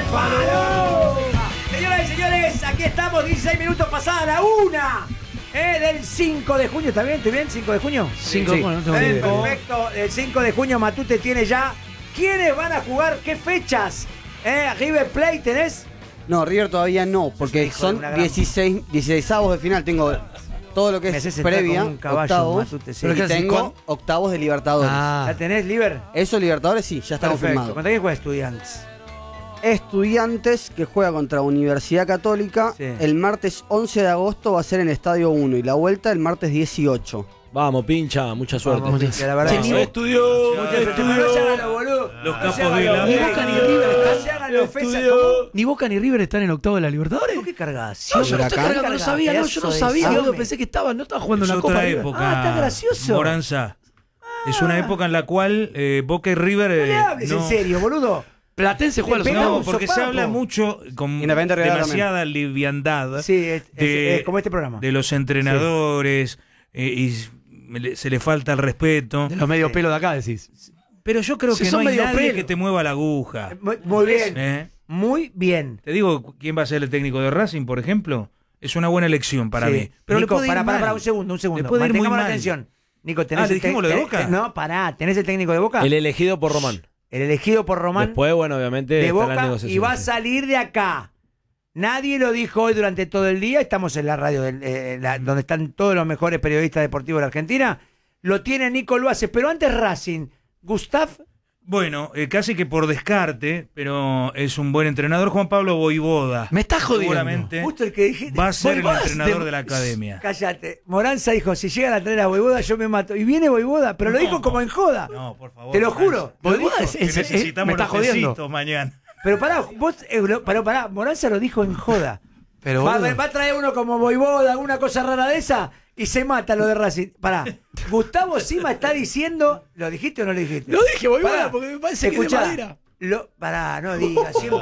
¡Palo! Señoras y señores, aquí estamos, 16 minutos pasada la 1 del 5 de junio. ¿Está bien? ¿Estoy bien? ¿5 de junio? 5 de junio, no tengo ni idea. Perfecto, el 5 de junio Matute tiene ya. ¿Quiénes van a jugar? ¿Qué fechas? River Plate tenés. No, River todavía no, porque hijo de son una gran- 16avos de final. Tengo todo lo que Me es haces entrar previa, como un caballo, octavos, Matute, sí. pero Pero y que así, tengo octavos de Libertadores. ¿La tenés, Liver? Eso Libertadores sí, ya está Perfecto. confirmado. ¿Contra quién juega Estudiantes? Estudiantes que juega contra Universidad Católica. Sí. El martes 11 de agosto va a ser en el Estadio 1 y la vuelta el martes 18. Vamos, pincha, mucha suerte. Vamos, pincha, la verdad. Che, ni vos- Estudió, No se hagan los boludos. Los No capos se hagan de los la- Ni boludos. Boca ni River No se hagan los fesas. ¿Cómo? Ni Boca ni River están en octavo de la Libertadores. ¿Por qué cargas? No, yo no Huracán. estoy cargando, no sabía, no, yo no sabía, boludo, pensé que estaban, no estaban jugando Es una otra Copa River. época. Ah, está gracioso. Moranza. Es una época en la cual Boca y River. No le hables en serio, boludo. Platense juega los Le pegamos No, octavos. porque se sopapo. habla mucho con Independiente Rivadavia demasiada liviandad Sí, es como este programa. de los entrenadores y se le falta el respeto. De los medio pelo de acá, decís. Pero yo creo Si que son no hay medio nadie pelo. que te mueva la aguja. Muy bien. ¿Eh? Muy bien. Te digo, ¿quién va a ser el técnico de Racing, por ejemplo? Es una buena elección para Sí. mí. Pero Nico, le puede ir para, mal. un segundo. Le puede ir muy Mantengamos la mal. atención. Nico, ¿tenés ¿le dijimos lo de Boca? No, pará. ¿Tenés el técnico de Boca? El elegido por Román. El elegido por Román Después, bueno, obviamente, de están las Boca negociaciones. y va a salir de acá. Nadie lo dijo hoy durante todo el día. Estamos en la radio donde están todos los mejores periodistas deportivos de la Argentina. Lo tiene Nico Luaces, pero antes Racing. Gustav. Bueno, casi que por descarte, pero es un buen entrenador, Juan Pablo Voivoda. Me estás jodiendo. Seguramente Justo el que dijiste. va a ser el Voivoda entrenador de- de la academia. Cállate. Moranza dijo, si llegan a traer a Voivoda, yo me mato. Y viene Voivoda, pero lo dijo como en joda. No, por favor. Te lo juro. Moranza. Voivoda Lo dijo. es- Que necesitamos me está los jodiendo. tecitos mañana. Pero pará, pará, Moranza lo dijo en joda. Pero, Va boludo, a traer uno como Voivoda, alguna cosa rara de esa, y se mata lo de Racing. Pará, Gustavo Sima está diciendo, ¿lo dijiste o no lo dijiste? Lo dije, Voivoda, Pará, porque me parece que es de escuchá, madera. Pará, no digas siempre.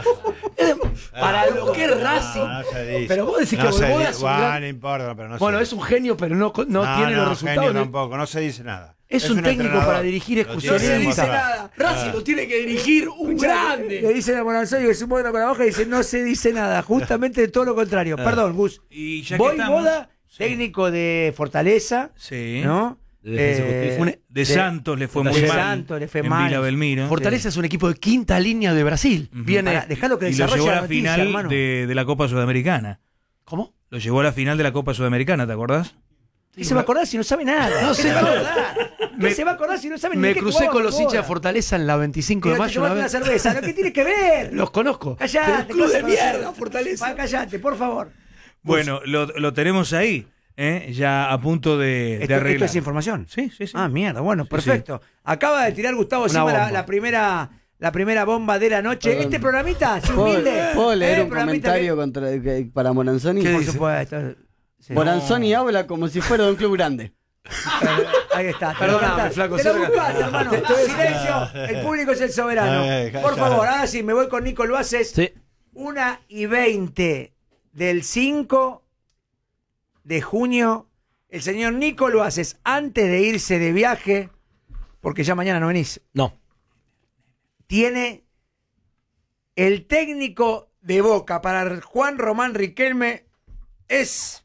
Para lo que es Racing. No se dice. Pero vos decís No que se Voivoda dice. es un Bueno, gran... no importa, pero no Bueno, se es un genio, pero no tiene los genio resultados. ¿no? tampoco, no se dice nada. Es un técnico entrenador. para dirigir Lo tiene No se que exclusivamente. dice demostrar. nada. Racing lo tiene que dirigir un Le grande. dicen a Moranza que es un bueno con la hoja y dice, no se dice nada. Justamente todo lo contrario. Perdón, Gus. Y ya que Voivoda, estamos, sí. técnico de Fortaleza, Sí. ¿no? De Defensa y Justicia. De Santos le fue muy de mal. Santos le fue en mal. Vila Belmiro. Fortaleza es un equipo de quinta línea de Brasil. Ujú. Viene. Pará, dejalo que Y lo desarrolle llevó a la la noticia, final hermano. de la Copa Sudamericana. ¿Cómo? Lo llevó a la final de la Copa Sudamericana, ¿te acordás? ¿Qué se va a acordar si no sabe nada? No ¿Qué sé, se va a no. acordar? ¿Qué se va a acordar si no sabe ni Me qué crucé jugaba con los hinchas de Voivoda? Fortaleza en la 25 de Mira, te mayo una tomaste una vez. cerveza. ¿No? ¿Qué tiene que ver? Los conozco. Callate. Pero club de cosa mierda, para- Fortaleza. Callate, por favor. Bueno, lo tenemos ahí, ya a punto de Esto arreglar. es información. Sí, sí, sí. Ah, mierda. Bueno, perfecto. Acaba de tirar Gustavo Sima bomba. la primera bomba de la noche. Perdón. Este programita, si ¿Puedo, humilde. puedo leer un programita comentario para Moranzoni? Por dice? supuesto. Sí. Moranzoni habla como si fuera de un club grande. Ahí está. te Perdóname, lo cantaste. flaco, Te lo cerca. buscaste, hermano. Silencio. El público es el soberano. Por favor, ahora sí, me voy con Nico Luaces. Sí. 1:20 del 5 de junio. El señor Nico Luaces, antes de irse de viaje, porque ya mañana no venís, No. tiene el técnico de Boca para Juan Román Riquelme es...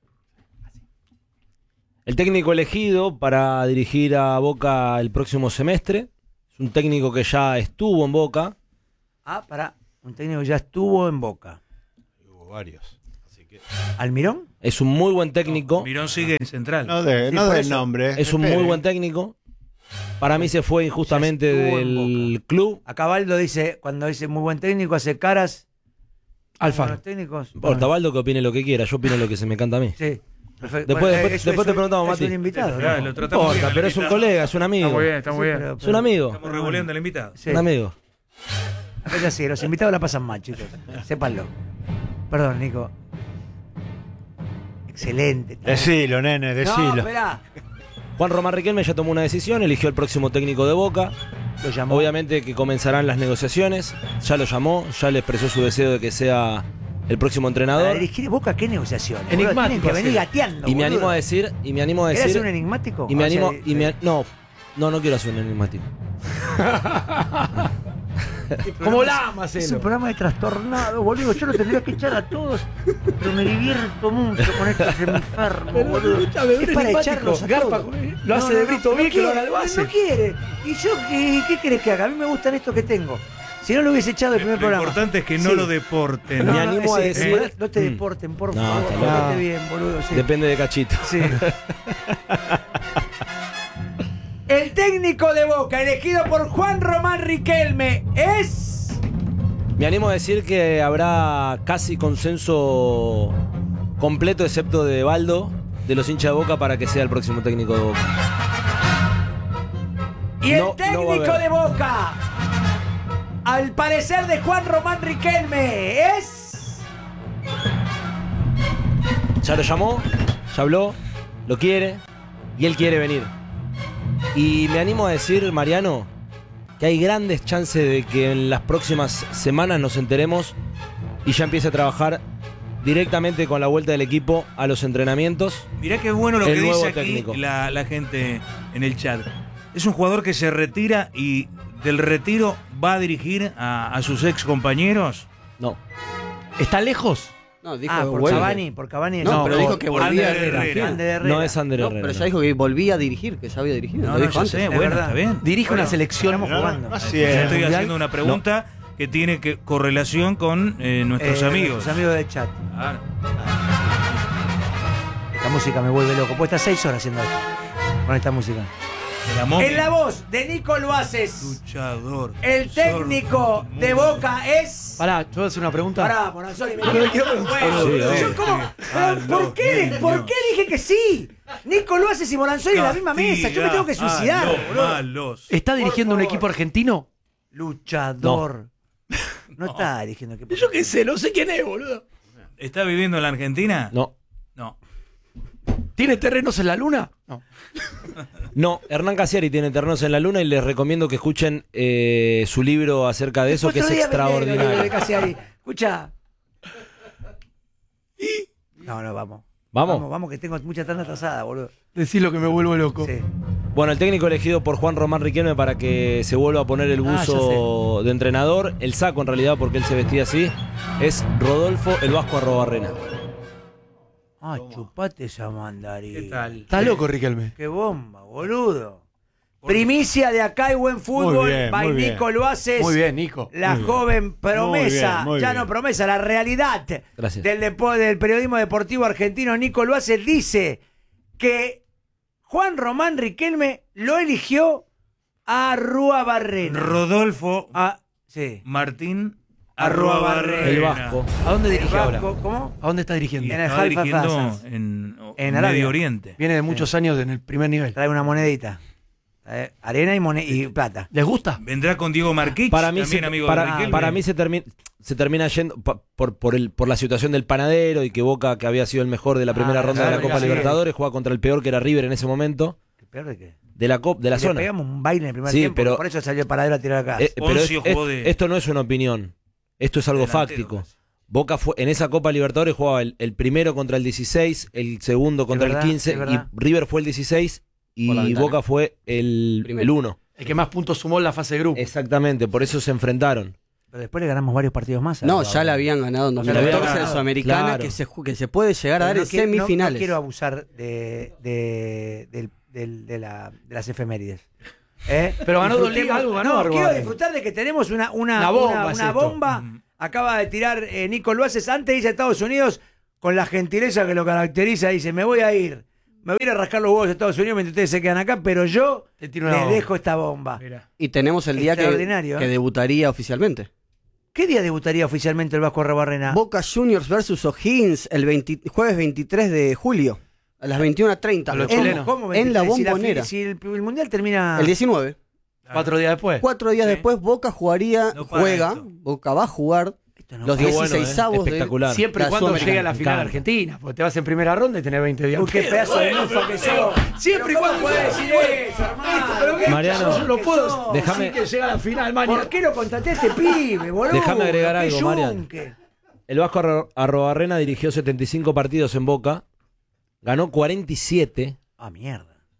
El técnico elegido para dirigir a Boca el próximo semestre. Es un técnico que ya estuvo en Boca. Pará, un técnico que ya estuvo en Boca. Hubo varios. Así que... ¿Almirón? Es un muy buen técnico. Mirón sigue en central. No Sí, del por eso. nombre. Es un muy Espere. buen técnico. Para mí se fue injustamente Ya estuvo en del club. Acá Baldo dice, cuando dice muy buen técnico, hace caras. Alfaro. Los técnicos. Importa, Baldo que opine lo que quiera. Yo opino lo que se me canta a mí. Sí. Perfecto. Después te preguntamos, Es un Mati. invitado. Claro, ¿no? lo No tratamos bien importa, al pero es un invitado. colega, es un amigo. está muy bien. Pero- Es un amigo. Estamos revoleando al invitado. Sí. Un amigo. Acá ya sí, los invitados la pasan mal, chicos. Sépanlo. Perdón, Nico. Excelente. Decilo, nene, No, decilo. esperá. Juan Román Riquelme ya tomó una decisión, eligió el próximo técnico de Boca. Lo llamó. Obviamente que comenzarán las negociaciones. Ya lo llamó, ya le expresó su deseo de que sea el próximo Para entrenador. dirigir Boca, ¿qué negociaciones? Enigmático Tienen que venir hacer. gateando. Y me boludo. animo a decir, ¿Eres un enigmático? y me O sea, animo, no quiero hacer un enigmático. Como Lama, Es un hacelo. programa de trastornado, boludo. Yo lo tendría que echar a todos, pero me divierto mucho con estos enfermos, boludo. Es para echarlos a Garpa todos. lo hace de Brito bien, que lo haga quiere, al base. no quiere. ¿Y yo qué querés que haga? A mí me gustan estos que tengo. Si no lo hubiese echado el primer Lo programa. importante es que no Sí. lo deporten. Me animo a sí, decir- no te deporten, por No, favor. está loco. Portate bien, boludo. Sí. Depende de Cachito. Sí. El técnico de Boca, elegido por Juan Román Riquelme, es... Me animo a decir que habrá casi consenso completo, excepto de Baldo, de los hinchas de Boca, para que sea el próximo técnico de Boca. Y el No, no va a técnico haber. de Boca, al parecer de Juan Román Riquelme, es... Ya lo llamó, ya habló, lo quiere y él quiere venir. Y me animo a decir, Mariano, que hay grandes chances de que en las próximas semanas nos enteremos y ya empiece a trabajar directamente con la vuelta del equipo a los entrenamientos. Mirá qué bueno lo El que nuevo dice aquí técnico. la gente en el chat. Es un jugador que se retira y del retiro va a dirigir a sus ex compañeros. No. ¿Está lejos? No, dijo Ah, que por vuelve. Cavani, por Cavani. No, pero dijo que por volvía. Ander Herrera. Ander Herrera. No es Ander No, Herrera. pero ya no. dijo que volvía a dirigir, que ya había dirigido. No, lo no, dijo ya antes. sé, es bueno, verdad. está bien. Dirige una selección. Estamos jugando. Así Yo es. estoy Mundial. haciendo una pregunta que tiene correlación con nuestros amigos. Nuestros amigos del chat. Claro. Esta música me vuelve loco. Puedo estar 6 horas haciendo esto. Con esta música. La momia. En la voz de Nico Luaces, Luchador. el técnico sordo, de Boca es... Pará, ¿yo voy a hacer una pregunta? Pará, Bonazzoli, me le quiero preguntar. Bueno, Sí, yo obvio. ¿cómo? Pero, ¿por qué dije que sí? Nico Luaces y Bonazzoli en la misma mesa. Yo me tengo que suicidar, Castiga a los boludo. malos. ¿Está dirigiendo un favor. equipo argentino? Luchador. No está dirigiendo equipo. Yo qué sé, no sé quién es, boludo. ¿Está viviendo en la Argentina? No. No. ¿Tiene terrenos en la luna? No. No, Hernán Casiari tiene terrenos en la luna y les recomiendo que escuchen su libro acerca de eso, que es Otro día me leí el libro de extraordinario. Casiari. Escucha. No, vamos. ¿Vamos? Vamos, que tengo mucha tanda atrasada, boludo. Decís lo que me vuelvo loco. Sí. Bueno, el técnico elegido por Juan Román Riquelme para que se vuelva a poner el buzo de entrenador, el saco en realidad porque él se vestía así, es Rodolfo el Vasco Arrobarrena. Ah, chupate esa mandarina. ¿Qué tal? Está loco, Riquelme. Qué bomba, boludo. Primicia de Acá y Buen Fútbol, Muy bien, by muy bien. Nico Luaces. Muy bien, Nico. La Muy bien. joven promesa, Muy ya bien. no promesa, la realidad Gracias. del periodismo deportivo argentino, Nico Luaces, dice que Juan Román Riquelme lo eligió a Arruabarrena. Rodolfo Sí. Martín Arruabarrena. El Vasco. ¿A dónde El dirige ahora? Vasco, ¿cómo? ¿A dónde está dirigiendo? En el estaba Haifa dirigiendo Fasas. en Arabia. Medio Oriente. Viene de muchos años en el primer nivel. Trae una monedita. Arena y plata. ¿Les gusta? Vendrá con Diego Marquich, Para mí, también se, amigo de para, Riquelme. para mí se termina yendo por la situación del panadero y que Boca, que había sido el mejor de la primera ronda de la claro, Copa sí. Libertadores, juega contra el peor que era River en ese momento, ¿Peor de qué? de la Le zona. pegamos un baile en el primer Sí, tiempo, pero- por eso salió el paradero a tirar acá. Pero Oncio jugó de esto no es una opinión, esto es algo delantero, fáctico. casi. Boca fue en esa Copa Libertadores jugaba el primero contra el 16, el segundo contra verdad, el 15 es y verdad. River fue el 16 Por la y ventana. Boca fue el Primero. 1. El que más puntos sumó en la fase de grupo. Exactamente, por eso se enfrentaron. Pero después le ganamos varios partidos más. No, ya la habían ganado en Ya la habían 2014 de ganado. Sudamericana, Claro. que se puede llegar a dar en semifinales. No quiero abusar de las efemérides. Pero ganó dos Disfrutemos- ligas, algo ganó No, Arruabarrena. quiero disfrutar de que tenemos una Una bomba es esto. bomba. Acaba de tirar Nico Luaces antes de irse a Estados Unidos con la gentileza que lo caracteriza. Dice, me voy a ir a rascar los huevos a Estados Unidos mientras ustedes se quedan acá, pero yo Te tiro una les bomba. dejo esta bomba. Mirá. Y tenemos el día Extraordinario, que ¿eh? debutaría oficialmente. ¿Qué día debutaría oficialmente el Vasco Arruabarrena? Boca Juniors versus O'Higgins el jueves 23 de julio a las 21:30 A los en, chilenos. ¿Cómo en la 23? Bombonera. Si el Mundial termina... El 19. 4 días después. 4 días Sí. después Boca jugaría, No para juega, esto. Boca va a jugar Esto no los puede- 16avos de espectacular. Siempre y la cuando Sudamericana. llegue a la final encanta. argentina. Porque te vas en primera ronda y tenés 20 días. Uy, qué pedazo de mufa que sos. Siempre y Pero cuando ¿cómo podés decir eso, hermano? Mariano, yo no puedo déjame- decir que llega a la final, Maña. ¿Por qué lo contraté a este pibe, boludo? Déjame agregar Qué algo, Mariano. yunque. El Vasco Arrobarrena dirigió 75 partidos en Boca, ganó 47, Ah, mierda.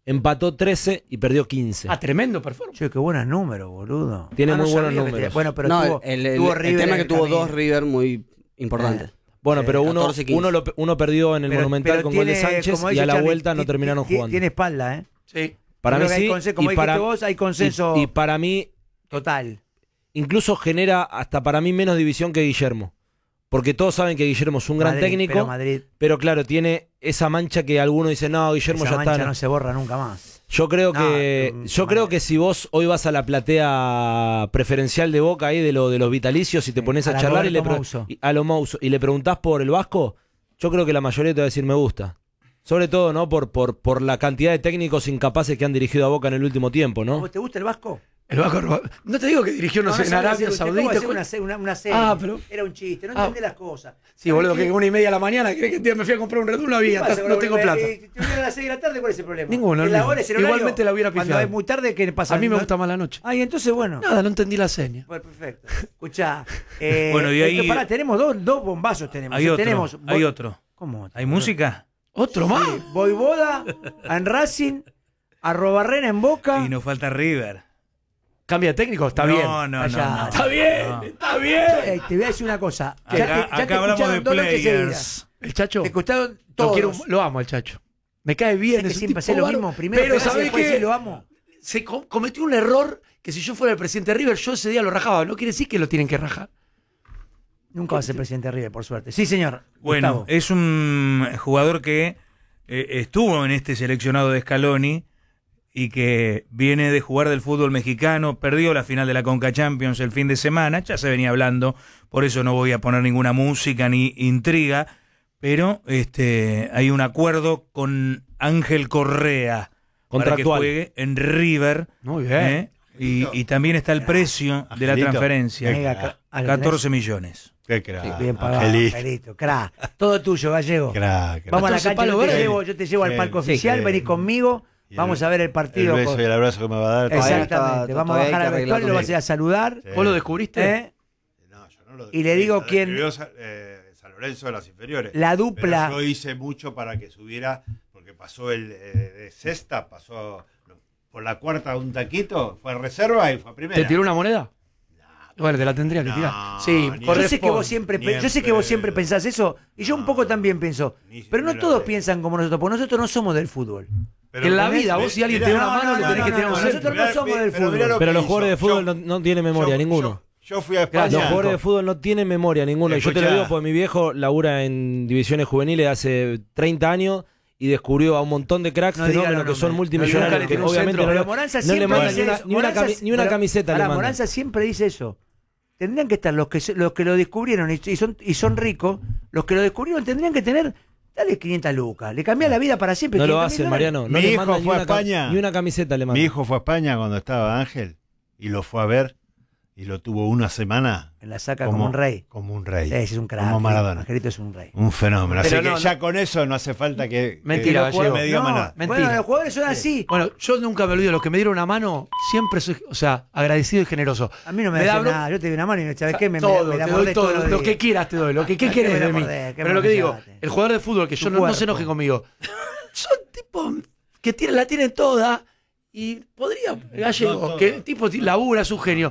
empató 13 y perdió 15. Tremendo performance. Che, qué buenos números, boludo. Tiene No muy buenos sabía que números. Bueno, pero No, tuvo, el tuvo River tema es en que tuvo camino. dos River muy importantes. Bueno, pero 14-15. uno perdió en el Pero- Monumental pero con gol de tiene, Sánchez como y dice a la Charlie, vuelta no terminaron jugando. Tiene espalda, ¿eh? Sí. Para mí Creo que hay sí. consen- como y dijiste para, vos, hay consenso y para mí, total. incluso genera hasta para mí menos división que Guillermo. Porque todos saben que Guillermo es un gran Madrid, técnico, pero Madrid, pero claro, tiene esa mancha que algunos dicen, no, Guillermo esa ya mancha está. no se borra nunca más. Yo creo No, que yo Madrid. creo que si vos hoy vas a la platea preferencial de Boca ahí de los vitalicios y te pones a a la charlar y Roberto Mouso. a lo Mouso y le preguntás por el Vasco, yo creo que la mayoría te va a decir me gusta. Sobre todo, ¿no? Por la cantidad de técnicos incapaces que han dirigido a Boca en el último tiempo, ¿A ¿no? vos te gusta el Vasco? El Vasco no te digo que dirigió, no sé, en Arabia Saudita. Una serie. pero- Era un chiste, no Ah. entendés las cosas. Sí, boludo, que 1:30 de la mañana, ¿crees que me fui a comprar un Red Bull? No había, no tengo plata. Te viene a las 6 de la tarde, ¿cuál es el problema? Ninguno, ¿En la ninguno. hora es el horario? Igualmente la hubiera Cuando pifiado. es muy tarde, ¿qué pasa? A mí me ¿No? gusta más la noche. Ay, entonces, bueno. Nada, no entendí la seña. Bueno, perfecto. Escuchá. Bueno, y ahí- Pará, tenemos dos bombazos. Tenemos. Hay otro. Tenemos, Hay otro. ¿Cómo otro? ¿Hay música? ¿Otro más? Sí, Voivoda en Racing, Arrobarrena en Boca. Y nos falta River. ¿Cambia de técnico? Está no, bien. No, no, Allá. no. Está bien, No. está bien. Te voy a decir una cosa. Acá hablamos de dos noches seguidas. players. El Chacho, Te escucharon lo, todos. quiero, lo amo al Chacho. Me cae bien. Que es un siempre tipo hace lo bárbaro. mismo. Primero pero pegás y ¿sabés después qué? decís, lo amo. Se cometió un error que si yo fuera el presidente de River, yo ese día lo rajaba. No quiere decir que lo tienen que rajar. Nunca va a ser presidente de River, por suerte. Sí, señor. Bueno, Gustavo. es un jugador que estuvo en este seleccionado de Scaloni y que viene de jugar del fútbol mexicano, perdió la final de la Conca Champions el fin de semana, ya se venía hablando, por eso no voy a poner ninguna música ni intriga, pero hay un acuerdo con Ángel Correa para que Contractual. juegue en River. Muy bien. Y también está el precio de la Angelito. transferencia, Venga, ¿lo tenés? 14 millones. Qué crack. Bien pagado. Angelito. Angelito, crack. Todo tuyo, Gallego. Crack, crack. Vamos a la 14 cancha, palos verdes. yo te llevo al Sí, palco sí, oficial, sí. vení conmigo, Y vamos el- a ver el partido. El beso y el abrazo que me va a dar. Todavía Exactamente, está- vamos a todavía bajar hay al que arreglar vestuario, lo vas a ir a todo. saludar. Sí. ¿Vos lo descubriste? ¿eh? No, yo no lo Y le digo lo quién- escribió San Lorenzo de las inferiores. La dupla. Pero yo hice mucho para que subiera, porque pasó el de sexta, pasó por la cuarta un taquito, fue a reserva y fue a primera. ¿Te tiró una moneda? Bueno, te la tendría que No, tirar. Sí, ni- Yo sé que vos corresponde. siempre, Ni yo sé que vos en siempre pedo. pensás eso, y yo un poco también pienso, Ni pero no siquiera todos de- piensan como nosotros, porque nosotros no somos del fútbol. Pero en la ponés- vida, vos si alguien mirá, te da una no, mano, no, le tenés no, que tirar no, un nosotros centro. no somos del fútbol. mirá lo Pero que los hizo. jugadores de fútbol Yo- no tienen memoria, ninguno. Yo fui a España. Los jugadores de fútbol no tienen memoria ninguno. Y yo te lo Escuchá. digo porque mi viejo labura en divisiones juveniles hace 30 años y descubrió a un montón de cracks No diga fenómenos los que son nombres. multimillonarios. Nunca le que tiró un obviamente centro. Pero no, Moranza no le siempre mandan dice ni una, eso. ni una Moranza- ni una pero- camiseta le pará, mandan. Moranza siempre dice eso. Tendrían que estar los que lo descubrieron y son ricos, los que lo descubrieron tendrían que tener, dale 500 lucas, le cambia la vida para siempre. No lo 500.000 hacen, dólares. Mariano. No Mi le hijo mandan fue a ni una, España. ni una camiseta le Mi mandan. hijo fue a España cuando estaba Ángel y lo fue a ver y lo tuvo una semana. En la saca como un rey. Como un rey. Sí, es un crack. Como Maradona. Angelito es un rey. Un fenómeno. Pero Así que no, ya con eso no hace falta que. Mentira, que Gallego. me diga No, más nada. Mentira. bueno, los jugadores son así. Bueno, yo nunca me olvido, los que me dieron una mano, siempre soy, o sea, agradecido y generoso. A mí no me, da hace bro- nada. Yo te doy una mano y ¿sabes O sea, qué? Me todo, la te mordés doy todo, todos los lo días. que quieras te doy, lo que ¿qué querés Me la de mí. mordés, qué Pero lo que digo, mordillate. el jugador de fútbol, que yo Tu no se cuerpo. enoje conmigo, son tipos que la tienen toda y podría, Gallego, que el tipo labura, es un genio.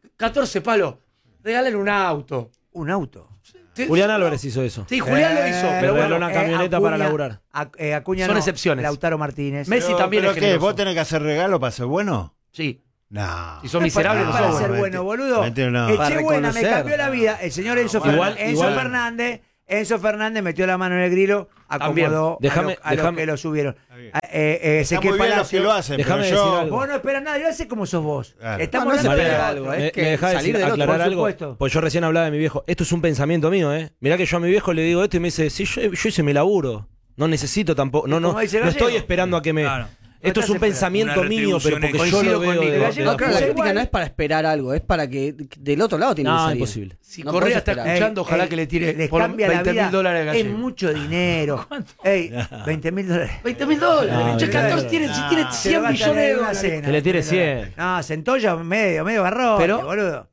14 palos, regalen un auto. Un auto. Julián Álvarez hizo eso. Sí, Julián lo hizo, pero le bueno, regaló una camioneta para laburar. Acuña Son no, excepciones. Lautaro Martínez. Messi también ¿Pero es qué? generoso. ¿Vos tenés que hacer regalo para ser bueno? Sí, No. si son No, miserables, no para son ser buenos. bueno, boludo. no. El Para Che Buena me reconocer. cambió la vida. El señor Enzo, Igual- Enzo Fernández metió la mano en el grilo, También. acomodó Déjame- a los déjame- que lo subieron. bien. Sé Está que muy bien los Palacio. que lo hacen, Déjame pero decir yo. algo. Vos no esperas nada, yo sé cómo sos vos. Claro. Estamos No, no se hablando de espera algo. algo, es que me dejás salir del otro, aclarar por algo. supuesto. Pues yo recién hablaba de mi viejo. Esto es un pensamiento mío, ¿eh? Mirá que yo a mi viejo le digo esto y me dice, sí, yo hice mi laburo. No necesito tampoco. No, como dice no Gallego. estoy esperando a que me. Claro. Esto es un estás pensamiento una mío, pero retribución porque yo coincido lo con veo Nico. de Gallego, No, claro, la Igual- crítica no es para esperar algo, es para que del otro lado tiene que No, salir. imposible. Si No Correa podés está esperar. escuchando, ojalá que le tire les por cambia la vida. $20.000 al Es Gallego. mucho dinero. Ey, $20.000. $20.000. No, Che, 14 no, tiene, si tiene Se 100 lo gasta millones de en una dólares. cena. Que le tire 100. No, Centolla medio garrón, Pero- boludo.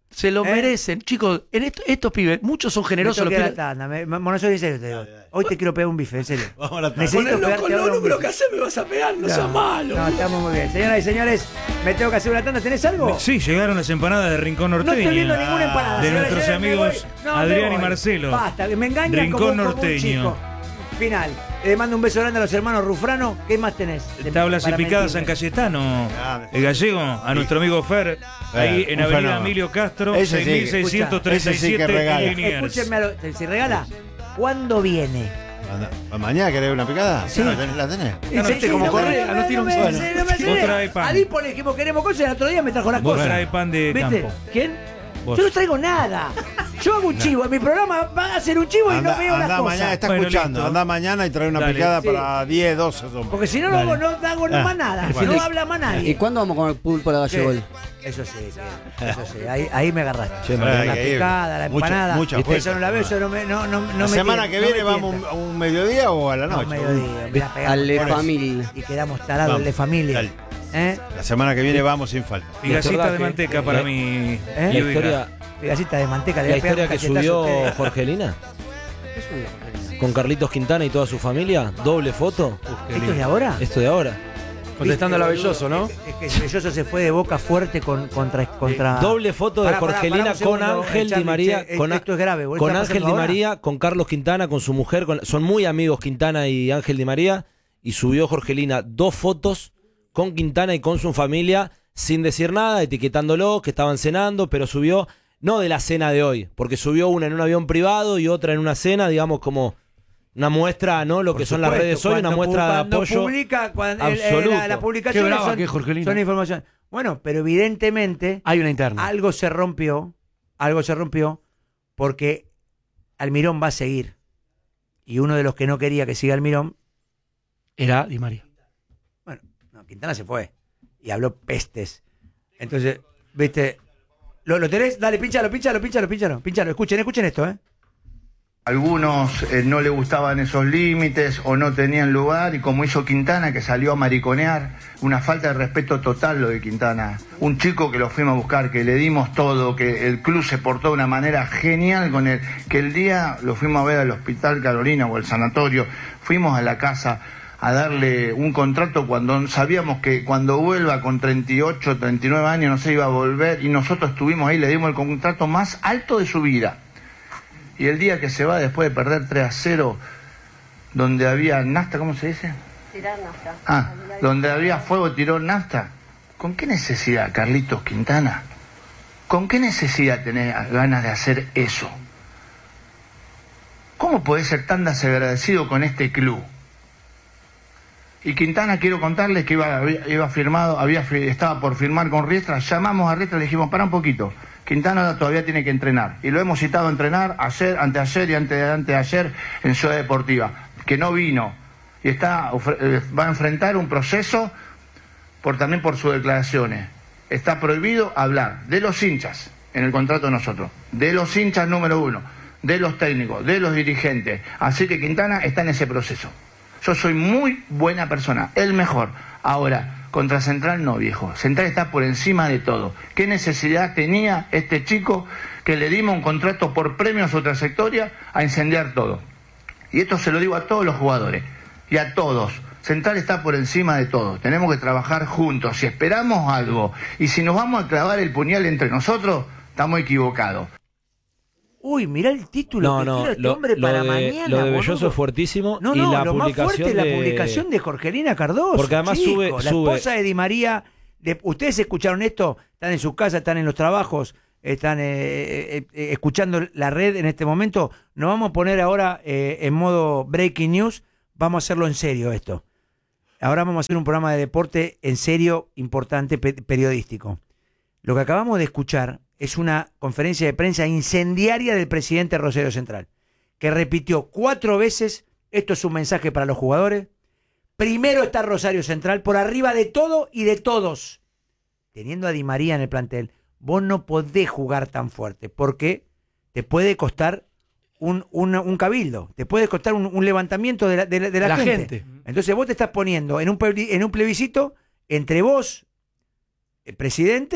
Se lo merecen. Chicos, estos pibes, muchos son generosos. Me tengo que ir a la tanda. No soy en serio, te digo. Hoy te quiero pegar un bife, en serio. Vamos a la tanda. Necesito Con pegarte ahora un los números bife. que haces me vas a pegar, no seas malo. No, estamos muy bien. Señoras y señores, me tengo que hacer una tanda. ¿Tenés algo? Sí, llegaron las empanadas de Rincón No Norteño. estoy viendo ninguna empanada. De Señoras y nuestros señores, me amigos voy. No, me Adrián y voy. Marcelo. Basta, que me engañan Rincón como un Norteño. chico. Final. Le mando un beso grande a los hermanos Rufrano. ¿Qué más tenés? Tablas y Para picadas San mentirme. Cayetano, el gallego, a nuestro amigo Fer, ahí en un Avenida fenómeno. Emilio Castro, Ese sí, 6637 ese sí que regala. en Liniers. Escúchenme, si regala, ¿cuándo viene? ¿Mañana querés una picada? Sí. ¿La tenés? Viste cómo Correa, no tira un me bueno. Vos trae pan. A Dipo le dijimos queremos cosas y el otro día me trajo las Vos cosas. trae pan de ¿Viste? campo. ¿Quién? Vos. Yo no traigo nada. Yo hago un chivo. En mi programa va a ser un chivo y no veo las Anda cosas. mañana, está Bueno, escuchando. listo. Anda mañana y trae una Dale. picada Sí. para 10, 12 hombres. Porque si no, no hago más nada. Bueno. No habla más ¿Y nadie. cuándo vamos con el pulpo a la ¿Qué? Gallego? Eso sí, eso sí. Ahí me agarraste. Che, la Mariano, hay que ir. picada, la Mucha- empanada. mucha Eso fuerza. no la veo, eso no me La me semana tienta, que no viene me vamos tienta. a un mediodía o a la No, noche. mediodía. Me la pegamos Al de por eso. familia. Y quedamos tarados, Vamos. el de familia. Dale. ¿Eh? La semana que viene vamos sin falta. Figacita de que- manteca para mi ¿Eh? La Yudica. historia, Pegacita de manteca. le la voy a pegar historia un que cachetazo a subió ustedes. Jorgelina ¿Qué subió, Jorgelina? con Carlitos Quintana y toda su familia, doble foto, ¿Esto es de ahora? esto de ahora. Contestando a la Viste, Belloso, ¿no? Es que Belloso se fue de boca fuerte contra. Doble foto de Pará, Jorgelina pará un segundo, con Ángel Di Charlie, María, che, con, esto es grave. ¿Vos con estás Ángel Di pasando ahora? María, con Carlos Quintana, con su mujer, son muy amigos Quintana y Ángel Di María, y subió Jorgelina 2 fotos con Quintana y con su familia, sin decir nada, etiquetándolo, que estaban cenando, pero subió, no de la cena de hoy, porque subió una en un avión privado y otra en una cena, digamos como una muestra, ¿no? Lo que son las redes hoy, una muestra de apoyo Publica, absoluto. la publicación Qué brava son, que es Jorgelina. son información. Bueno, pero evidentemente Hay una interna. algo se rompió porque Almirón va a seguir. Y uno de los que no quería que siga Almirón, Era Di María. bueno, no, Quintana se fue y habló pestes. Entonces, ¿viste? ¿Lo tenés? Dale, pínchalo. Escuchen esto, ¿eh? Algunos no le gustaban esos límites o no tenían lugar, y como hizo Quintana, que salió a mariconear, una falta de respeto total lo de Quintana. Un chico que lo fuimos a buscar, que le dimos todo, que el club se portó de una manera genial con él, que el día lo fuimos a ver al Hospital Carolina o al sanatorio, fuimos a la casa a darle un contrato cuando sabíamos que cuando vuelva con 38, 39 años no se iba a volver, y nosotros estuvimos ahí, le dimos el contrato más alto de su vida. Y el día que se va después de perder 3-0, donde había nafta, ¿cómo se dice? Tirar nafta. Donde había fuego, tiró nafta. ¿Con qué necesidad, Carlitos Quintana? ¿Con qué necesidad tenés ganas de hacer eso? ¿Cómo podés ser tan desagradecido con este club? Y Quintana, quiero contarles que estaba por firmar con Riestra. Llamamos a Riestra y le dijimos, para un poquito. Quintana todavía tiene que entrenar. Y lo hemos citado a entrenar ayer, anteayer y anteayer en Ciudad Deportiva. Que no vino. Y va a enfrentar un proceso también por sus declaraciones. Está prohibido hablar de los hinchas en el contrato de nosotros. De los hinchas número 1. De los técnicos. De los dirigentes. Así que Quintana está en ese proceso. Yo soy muy buena persona, el mejor. Ahora, contra Central no, viejo. Central está por encima de todo. ¿Qué necesidad tenía este chico que le dimos un contrato por premio a su trayectoria a incendiar todo? Y esto se lo digo a todos los jugadores y a todos. Central está por encima de todo. Tenemos que trabajar juntos. Si esperamos algo y si nos vamos a clavar el puñal entre nosotros, estamos equivocados. Uy, mirá el título que tira este hombre para mañana. Lo de boludo. Belloso es fuertísimo. No, y la lo más publicación fuerte es la publicación de Jorgelina Cardoso. Porque además chicos, la sube- esposa de Di María. Ustedes escucharon esto, están en su casa, están en los trabajos, están escuchando la red en este momento. Nos vamos a poner ahora en modo breaking news. Vamos a hacerlo en serio esto. Ahora vamos a hacer un programa de deporte en serio, importante, periodístico. Lo que acabamos de escuchar es una conferencia de prensa incendiaria del presidente Rosario Central, que repitió 4 veces, esto es un mensaje para los jugadores, primero está Rosario Central, por arriba de todo y de todos. Teniendo a Di María en el plantel, vos no podés jugar tan fuerte, porque te puede costar un cabildo, te puede costar un levantamiento de la gente. Entonces vos te estás poniendo en un plebiscito entre vos, el presidente,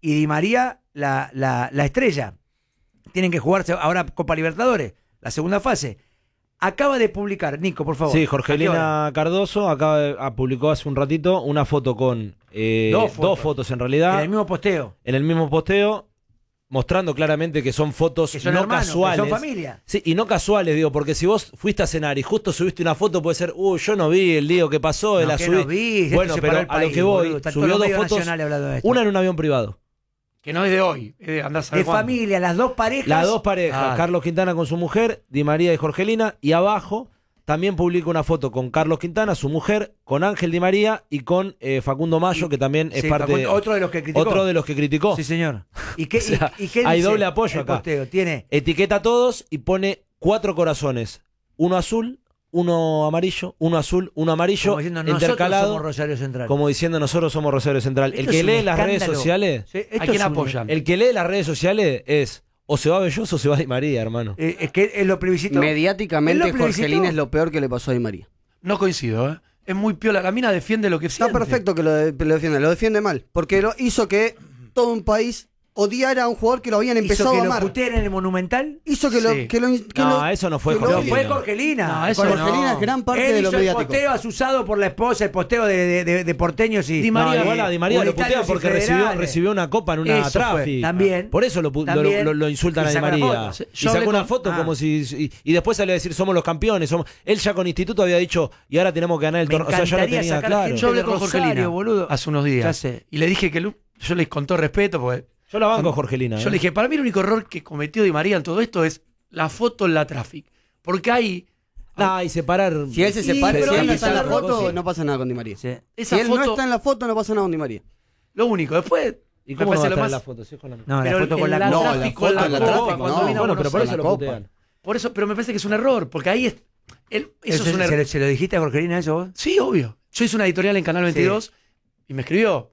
y Di María la estrella. Tienen que jugarse ahora Copa Libertadores, la segunda fase. Acaba de publicar, Nico, por favor. Sí, Jorgelina Cardoso publicó hace un ratito una foto con dos fotos en realidad. En el mismo posteo. En el mismo posteo, mostrando claramente que son fotos Que son no hermanos, casuales. que son familia. Sí, y no casuales, digo, porque si vos fuiste a cenar y justo subiste una foto, puede ser, yo no vi el lío que pasó, No, la que subí. no vi, esto Bueno, se pero paró el a lo país, que voy, boludo. Están subió todos los dos medios fotos, nacionales hablando de esto. una en un avión privado. Que no es de hoy, es de andar a saber De cuándo. familia, las dos parejas. Las dos parejas, Ah. Carlos Quintana con su mujer, Di María y Jorgelina, y abajo también publica una foto con Carlos Quintana, su mujer, con Ángel Di María y con Facundo Mayo, que también es Sí, parte Facundo, otro de los que criticó. Otro de los que criticó. Sí, señor. ¿Y qué, O sea, y qué hay dice doble apoyo el acá. posteo? Tiene Etiqueta a todos y pone 4 corazones. Uno azul, uno amarillo, uno azul, uno amarillo, como diciendo, nosotros intercalado. somos Rosario Central. Como diciendo, nosotros somos Rosario Central. El Esto que es un lee las redes escándalo. sociales, Sí, esto ¿A quién es un- apoyan? el que lee las redes sociales es o se va Belloso o se va Di María, hermano. Es que es lo plebiscito. Mediáticamente, ¿Él lo plebiscitó? Jorgelina es lo peor que le pasó a Di María. No coincido, ¿eh? Es muy piola. La mina defiende lo que Está siente. perfecto que lo defiende mal, porque lo hizo que todo un país odiara a un jugador que lo habían empezado ¿Hizo a que lo amar. puteen en el Monumental? Hizo que Sí. No, eso no fue que lo- No, Jorgelina. fue Jorgelina. No, eso Con no. Jorgelina es gran parte Él de lo hizo el mediático. posteo asusado por la esposa, el posteo de porteños y... Di No, María- igual a Di María lo putea unitarios y porque federales. recibió una copa en una Eso fue. Traffic. También. Por eso También. lo insultan Y a Di saca la María. foto. Y Yo sacó hablé una con- foto como si... Y después salió a decir, somos los campeones. Él ya con Instituto había dicho, y ahora tenemos que ganar el Me torneo. O sea, ya lo encantaría tenía sacar claro. gente Yo hablé de con Rosario, Jorgelina boludo. hace unos días. Ya sé. Y le dije que yo les con todo respeto, porque Yo la banco a Jorgelina. yo le dije, para mí el único error que cometió Di María en todo esto es la foto en la Traffic. Porque ahí, y separar... Si él se separa, pero si él no ahí está en la está foto, sí. no pasa nada con Di María. Sí. esa Si él foto, no está en la foto, no pasa nada con Di María. lo único. Después, ¿Y me cómo no va a parece estar lo en la más... foto? Sí, con la- No, Pero la foto con en la la No, copa. la Traffic foto con la en la copa, Traffic, cuando no. vino a Bueno, pero Buenos por Aires. eso lo la copa. putean. Por eso, pero me parece que es un error, porque ahí es... eso es un error. ¿Se lo dijiste a Jorgelina eso vos? Sí, obvio. Yo hice una editorial en Canal 22 y me escribió.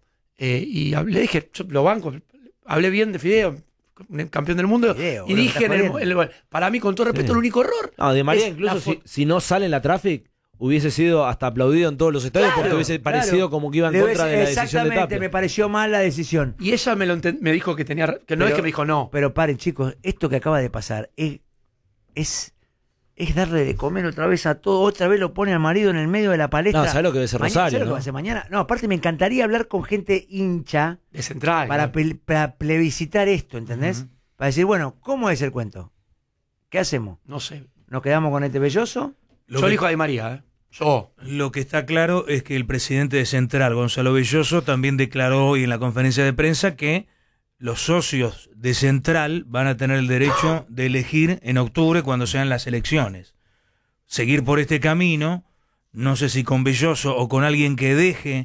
Y le dije, yo lo banco, hablé bien de Fideo, campeón del mundo. Fideo, y boludo, dije, me estás jodiendo. para mí, con todo respeto, Sí. el único error. No, Di María es incluso la si, foto. si no sale en la Traffic, hubiese sido hasta aplaudido en todos los estadios Claro, porque hubiese claro. parecido como que iba en Le contra ves- de la decisión de Exactamente, Tapia. me pareció mal la decisión. Y ella me dijo que tenía... Que no Pero- es que me dijo no. Pero paren, chicos, esto que acaba de pasar es darle de comer otra vez a todo. Otra vez lo pone al marido en el medio de la palestra. No, ¿sabés lo que debe ser Mañana, Rosario, ¿sabés lo que no? va a hacer mañana? No, aparte me encantaría hablar con gente hincha De central. para, ¿no? para plebiscitar esto, ¿entendés? Para decir, bueno, ¿cómo es el cuento? ¿Qué hacemos? No sé. ¿Nos quedamos con este belloso? Lo Yo que- elijo a Di María, ¿eh? Yo. Lo que está claro es que el presidente de Central, Gonzalo Belloso, también declaró hoy en la conferencia de prensa que los socios de Central van a tener el derecho de elegir en octubre cuando sean las elecciones. Seguir por este camino, no sé si con Belloso o con alguien que deje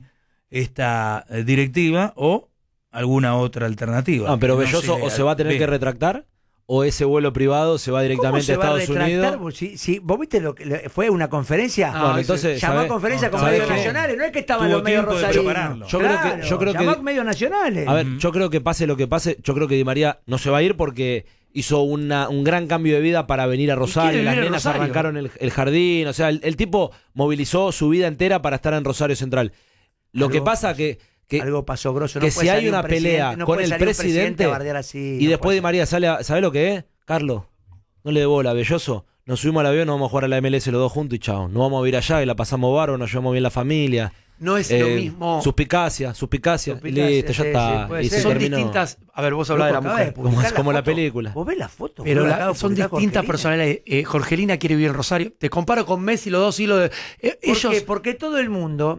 esta directiva o alguna otra alternativa. No, pero No Belloso o se va a tener ve. que retractar o ese vuelo privado se va ¿Cómo directamente se a va a Estados retractar? Unidos. Si vos viste fue una conferencia. Ah, Bueno, entonces, Llamó a ¿sabés? conferencia con ¿sabés medios qué? nacionales, no es que estaban Tuvo los medios tiempo de rosarinos. prepararlo. Yo creo que- llamó a medios nacionales. A ver, yo creo que pase lo que pase, yo creo que Di María no se va a ir porque hizo un gran cambio de vida para venir a Rosario. quiere Las vivir en nenas Rosario. arrancaron el jardín. O sea, el tipo movilizó su vida entera para estar en Rosario Central. Lo que pasa que algo pasó grosso. que no puede si hay salir un una presidente- pelea no con puede el salir un presidente a bardear así, y no después puede Di María sale ¿sabés lo que es? Carlos, no le dé bola, Belloso. Nos subimos al avión, nos vamos a jugar a la MLS los dos juntos y chao. Nos vamos a ir allá y la pasamos bárbaro, nos llevamos bien la familia. No es lo mismo. Suspicacia, y listo, ya sí, está. sí, puede y ser. se Son terminó. distintas. A ver, vos hablás de la Loco, acaba mujer. publicar como la foto. película. ¿Vos ves la foto? Pero boludo? Acaba de son publicar distintas Jorgelina. personalidades. Jorgelina quiere vivir en Rosario. Te comparo con Messi, los dos hilos de. ¿Por Ellos. qué? Porque todo el mundo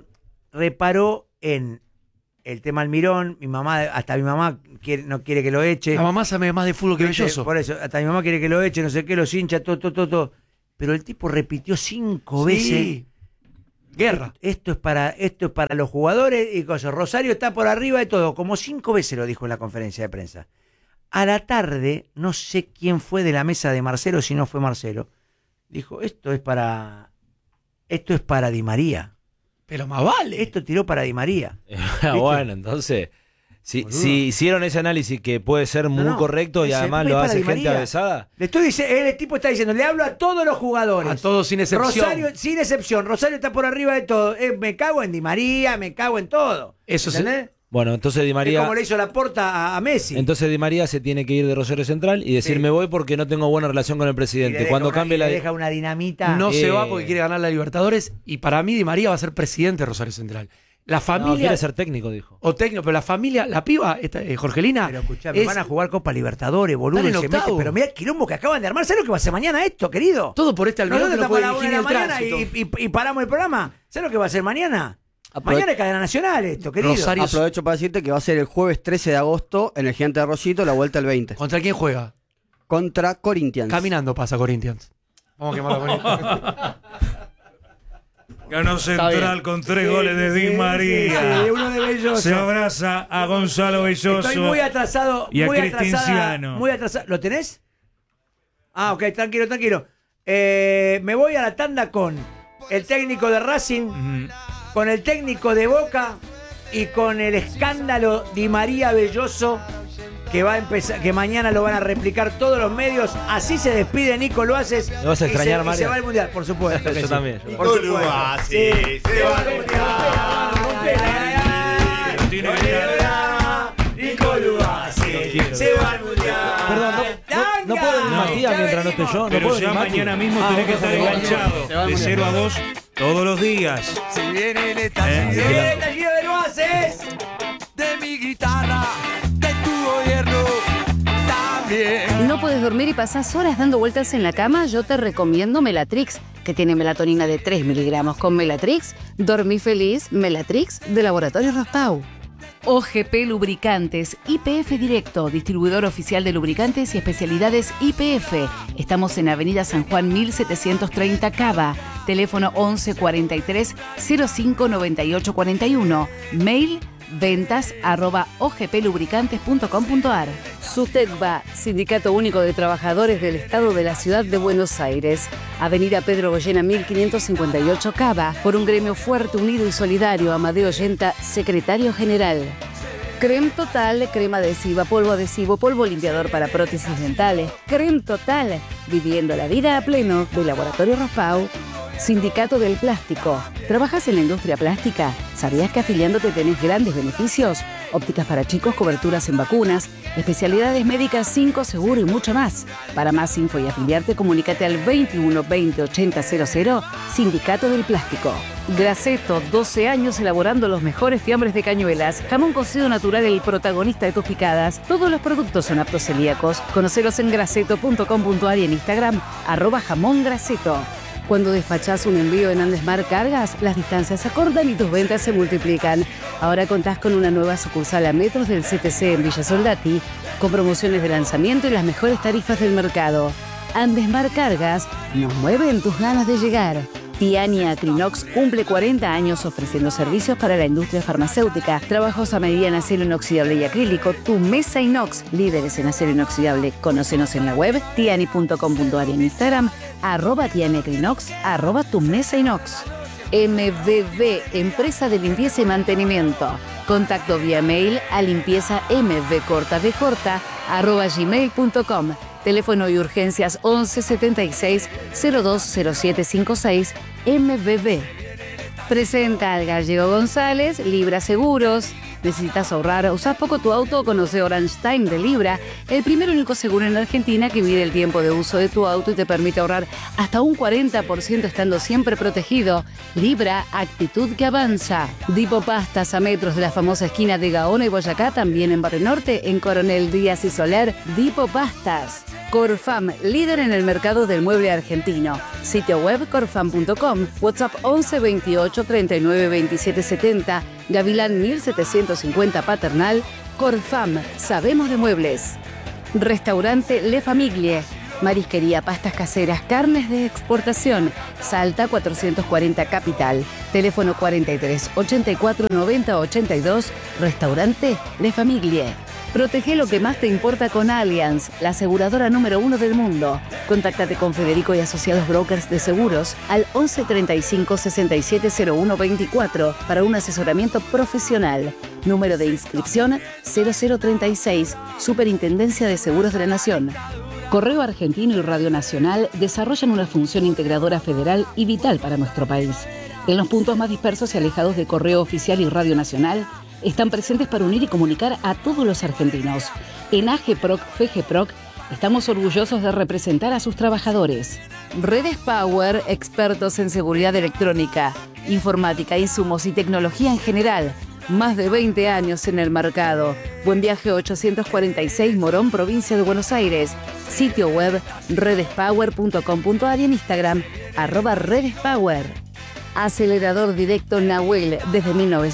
reparó en el tema Almirón. Hasta mi mamá no quiere que lo eche. La mamá sabe más de fútbol que ¿Viste? Belloso. Por eso, hasta mi mamá quiere que lo eche, no sé qué, los hinchas, todo. Pero el tipo repitió 5 veces. Sí. Guerra. Esto es para los jugadores y cosas. Rosario está por arriba de todo. Como 5 veces lo dijo en la conferencia de prensa. A la tarde, no sé quién fue de la mesa de Marcelo, si no fue Marcelo, dijo, esto es para Di María. Pero más vale. Esto tiró para Di María. Bueno, entonces, si hicieron ese análisis que puede ser muy no, correcto y ese además es lo para hace Di gente María. avesada. Le estoy diciendo, el tipo está diciendo, le hablo a todos los jugadores. A todos sin excepción. Rosario, sin excepción. Rosario está por arriba de todo. Me cago en Di María, me cago en todo. Eso sí. ¿Entendés? Bueno, entonces Di Es María... como le hizo Laporta a Messi. Entonces Di María se tiene que ir de Rosario Central y decir Sí. me voy porque no tengo buena relación con el Y le presidente. deja Cuando una- cambie y la... le deja una dinamita. No se va porque quiere ganar la Libertadores y para mí Di María va a ser presidente de Rosario Central. La No, familia quiere ser técnico, dijo. o técnico, pero la familia, la piba, Jorgelina, Pero escuchame, es- van a jugar Copa Libertadores, boludo. Están en y se mete- octavo. pero mira el quilombo que acaban de armar. ¿Sabes lo que va a hacer mañana esto, querido? todo por este almidón Nosotros que no estamos a puede la 1 de dirigir la ni el mañana tránsito. y paramos el programa. ¿Sabes lo que va a hacer mañana? Aprove- Mañana es cadena nacional esto, querido. Rosario- Aprovecho para decirte que va a ser el jueves 13 de agosto en el Gigante de Rosito, la vuelta el 20. ¿Contra quién juega? Contra Corinthians. Caminando pasa Corinthians. Vamos a quemar a Corinthians. Ganó Central con 3 goles de Di María. Sí, uno de Belloso. Se abraza a Gonzalo Belloso. Estoy muy atrasado. y a muy Cristian atrasada, Ciano. muy atrasado. ¿Lo tenés? Ah, ok, tranquilo, tranquilo. Me voy a la tanda con el técnico de Racing, con el técnico de Boca y con el escándalo Di María Belloso que va a empezar, que mañana lo van a replicar todos los medios. Así se despide Nico Loaces. ¿Lo vas a extrañar, y Mario? se va al Mundial, por supuesto. que Yo sí. también. Por supuesto. Sí, se va al Tiene que estar- Nico Loaces se va al Mundial. Perdón, no puedo ir No. Matías mientras no esté yo. No Pero puedo ya ir Mati. mañana mismo tenés que estar enganchado. De 0 a 2 todos los días. Se viene el estallido de Loaces. De mi guitarra, de tu gobierno, también. ¿No puedes dormir y pasás horas dando vueltas en la cama? Yo te recomiendo Melatrix, que tiene melatonina de 3 miligramos. Con Melatrix, dormí feliz. Melatrix, de Laboratorio Raspau. OGP Lubricantes, IPF Directo, distribuidor oficial de lubricantes y especialidades IPF. Estamos en Avenida San Juan 1730 Cava. Teléfono 11 43 05 98 41. Mail ventas@ogplubricantes.com.ar. SUTECBA, Sindicato Único de Trabajadores del Estado de la Ciudad de Buenos Aires. Avenida Pedro Goyena 1558 Cava. Por un gremio fuerte, unido y solidario. Amadeo Yenta, Secretario General. Creme Total, crema adhesiva, polvo limpiador para prótesis dentales. Creme Total, viviendo la vida a pleno, de Laboratorio Raspau. Sindicato del Plástico. ¿Trabajas en la industria plástica? ¿Sabías que afiliándote tenés grandes beneficios? Ópticas para chicos, coberturas en vacunas, especialidades médicas 5 seguro y mucho más. Para más info y afiliarte, comunícate al 21 20 80 00, Sindicato del Plástico. Graceto, 12 años elaborando los mejores fiambres de Cañuelas. Jamón cocido natural, el protagonista de tus picadas. Todos los productos son aptos celíacos. Conocelos en graceto.com.ar y en Instagram, @jamongraceto. Cuando despachás un envío en Andesmar Cargas, las distancias se acortan y tus ventas se multiplican. Ahora contás con una nueva sucursal a metros del CTC en Villa Soldati, con promociones de lanzamiento y las mejores tarifas del mercado. Andesmar Cargas nos mueven tus ganas de llegar. Tiani Acrinox cumple 40 años ofreciendo servicios para la industria farmacéutica, trabajos a medida en acero inoxidable y acrílico, tu mesa inox, líderes en acero inoxidable. Conócenos en la web tiani.com.ar y en Instagram, @tianiacrinox, @tu mesa inox. MVV, empresa de limpieza y mantenimiento. Contacto vía mail a limpiezamvcorta@gmail.com. Teléfono y urgencias 11 76 020756 MVV. Presenta al Gallego González, Libra Seguros. ¿Necesitas ahorrar? ¿Usás poco tu auto? Conoce Orange Time de Libra, el primer y único seguro en Argentina que mide el tiempo de uso de tu auto y te permite ahorrar hasta un 40% estando siempre protegido. Libra, actitud que avanza. Dipo Pastas, a metros de la famosa esquina de Gaona y Boyacá, también en Barrio Norte, en Coronel Díaz y Soler. Dipo Pastas. Corfam, líder en el mercado del mueble argentino. Sitio web corfam.com. WhatsApp 11 28 39 27 70. Gavilán 1750 Paternal. Corfam, sabemos de muebles. Restaurante Le Famiglie. Marisquería, pastas caseras, carnes de exportación. Salta 440 Capital. Teléfono 43 84 90 82. Restaurante Le Famiglie. Protege lo que más te importa con Allianz, la aseguradora número 1 del mundo. Contáctate con Federico y Asociados Brokers de Seguros al 11 35 67 01 24 para un asesoramiento profesional. Número de inscripción 0036, Superintendencia de Seguros de la Nación. Correo Argentino y Radio Nacional desarrollan una función integradora federal y vital para nuestro país. En los puntos más dispersos y alejados de Correo Oficial y Radio Nacional, están presentes para unir y comunicar a todos los argentinos. En AGPROC, FGPROC, estamos orgullosos de representar a sus trabajadores. Redes Power, expertos en seguridad electrónica, informática, insumos y tecnología en general. Más de 20 años en el mercado. Buen Viaje 846 Morón, provincia de Buenos Aires. Sitio web redespower.com.ar y en Instagram @redespower. Acelerador directo Nahuel, desde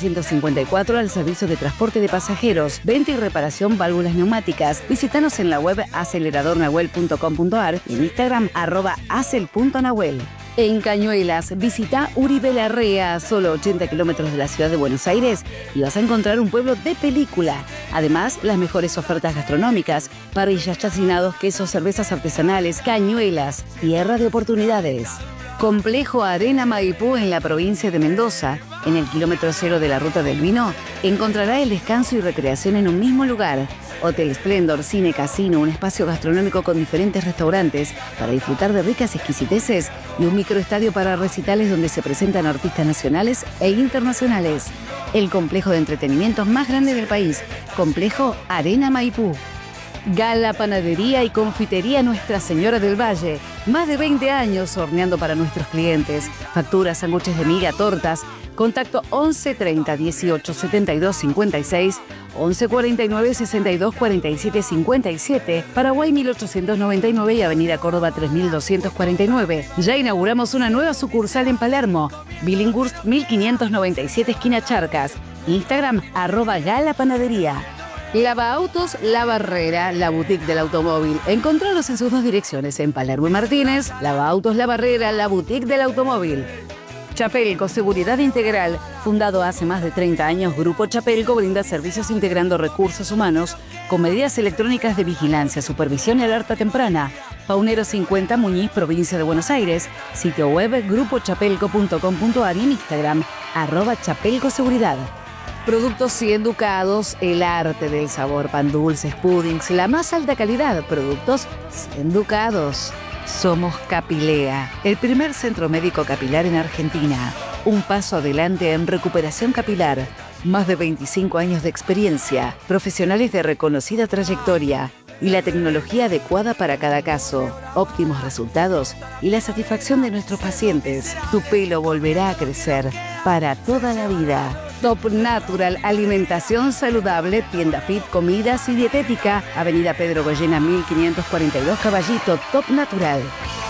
1954 al servicio de transporte de pasajeros, venta y reparación válvulas neumáticas. Visítanos en la web aceleradornahuel.com.ar y en Instagram @acel.nahuel. En Cañuelas, visita Uribe Larrea, solo 80 kilómetros de la ciudad de Buenos Aires, y vas a encontrar un pueblo de película. Además, las mejores ofertas gastronómicas, parrillas, chacinados, quesos, cervezas artesanales. Cañuelas, tierra de oportunidades. Complejo Arena Maipú en la provincia de Mendoza, en el kilómetro 0 de la Ruta del Vino, encontrará el descanso y recreación en un mismo lugar. Hotel Splendor, cine, casino, un espacio gastronómico con diferentes restaurantes para disfrutar de ricas exquisiteces y un microestadio para recitales donde se presentan artistas nacionales e internacionales. El complejo de entretenimiento más grande del país, Complejo Arena Maipú. Gala Panadería y Confitería Nuestra Señora del Valle. Más de 20 años horneando para nuestros clientes. Facturas, sándwiches de miga, tortas. Contacto 11 30 18 72 56, 11 49 62 47 57, Paraguay 1899 y Avenida Córdoba 3249. Ya inauguramos una nueva sucursal en Palermo. Billinghurst 1597, esquina Charcas. Instagram @Gala Panadería. Lava Autos La Barrera, la boutique del automóvil. Encontraros en sus dos direcciones, en Palermo y Martínez. Lava Autos La Barrera, la boutique del automóvil. Chapelco, seguridad integral. Fundado hace más de 30 años, Grupo Chapelco brinda servicios integrando recursos humanos con medidas electrónicas de vigilancia, supervisión y alerta temprana. Paunero 50, Muñiz, provincia de Buenos Aires. Sitio web grupochapelco.com.ar y en Instagram @chapelcoseguridad. Productos 100 ducados, el arte del sabor, pan dulces, puddings, la más alta calidad. Productos 100 ducados. Somos Capilea, el primer centro médico capilar en Argentina. Un paso adelante en recuperación capilar. Más de 25 años de experiencia, profesionales de reconocida trayectoria y la tecnología adecuada para cada caso. Óptimos resultados y la satisfacción de nuestros pacientes. Tu pelo volverá a crecer para toda la vida. Top Natural, alimentación saludable, tienda fit, comidas y dietética. Avenida Pedro Goyena 1542, Caballito. Top Natural.